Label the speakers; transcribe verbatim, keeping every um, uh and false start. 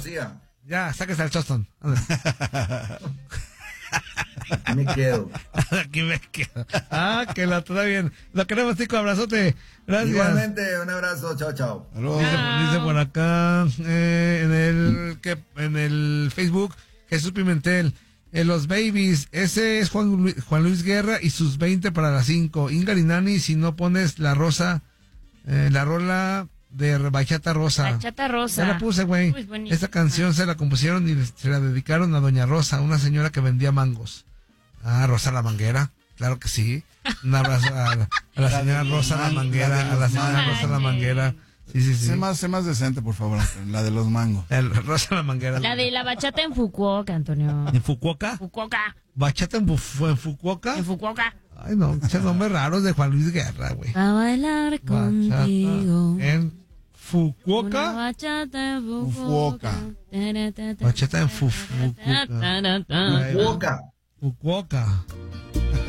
Speaker 1: Lucía.
Speaker 2: Ya, sáquese al Choston.
Speaker 1: Aquí me quedo.
Speaker 2: Aquí me quedo. Ah, que la está bien. Lo queremos, Tico, abrazote. Gracias.
Speaker 1: Igualmente, un abrazo, chao, chao.
Speaker 2: Dice, dice por acá, eh, en el que en el Facebook, Jesús Pimentel, en los babies, ese es Juan, Lu- Juan Luis Guerra y sus veinte para las cinco. Inga y Nani, si no pones la rosa, eh, la rola de Bachata Rosa.
Speaker 3: Bachata Rosa.
Speaker 2: Ya la puse, güey.
Speaker 3: Uy, buenísima.
Speaker 2: Esta canción se la compusieron y se la dedicaron a Doña Rosa, una señora que vendía mangos. Ah, Rosa la Manguera, claro que sí. Un abrazo a la, a la señora Rosa la Manguera, a la señora Rosa la Manguera. Sí, sí, sí.
Speaker 4: Sé más, sé más decente, por favor, la de los mangos.
Speaker 2: El Rosa la Manguera.
Speaker 3: La de la bachata en Fukuoka, Antonio.
Speaker 2: ¿En Fukuoka?
Speaker 3: Fukuoka.
Speaker 2: ¿Bachata en, Buf- en Fukuoka?
Speaker 3: En Fukuoka.
Speaker 2: Ay, no, esos nombres raros de Juan Luis Guerra, güey.
Speaker 3: A bailar
Speaker 2: Bachata
Speaker 3: contigo.
Speaker 2: en
Speaker 3: Una
Speaker 2: Fukuoka.
Speaker 3: bachata en
Speaker 4: Fukuoka.
Speaker 3: Fukuoka.
Speaker 2: Bachata en Fu- Fukuoka.
Speaker 1: Fukuoka.
Speaker 2: Fukuoka.